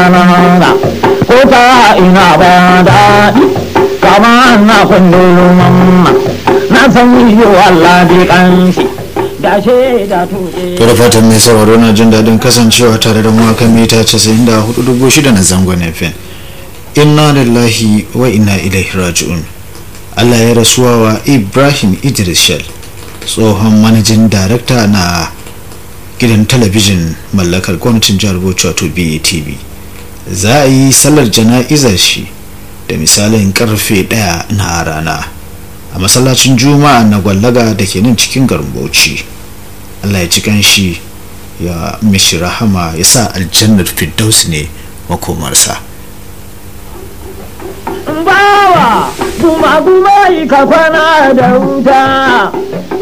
na ko ta ina ba daɗi kama na kullum mamma na san yi Allah bi kanshi da she da tuɗe. To da fatan mai sauraro na jin daɗin kasancewa tare da mu akan mita 94.6 na zangon FM. Inna lillahi wa inna ilaihi raji'un. Allah ya rasuwa wa Ibrahim Idris Shell, tsohon manajin darakta na gidan talabijin mallakar gwamnatin jihar Bauchi wato BATV. Za a yi sallar jana'izar shi da misalin karfe 1 na rana a masallacin Juma'a na Gwallaga da ke nan cikin garin Bauchi. Allah ya ci kanshi ya mishi rahama ya sa aljannar Firdaus ne makomarsa. Bawa kuma yi ka kwana da wuta